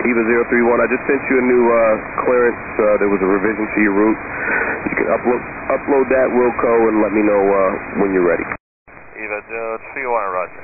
Eva 031, I just sent you a new clearance. There was a revision to your route. You can upload that, Wilco, and let me know when you're ready. Eva 031, roger.